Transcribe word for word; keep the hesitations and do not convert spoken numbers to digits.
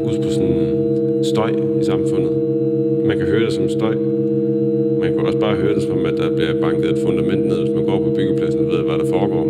fokus på sådan støj i samfundet. Man kan høre det som støj. Man kan også bare høre det som, at der bliver banket et fundament ned, hvis man går på byggepladsen og ved, hvad der foregår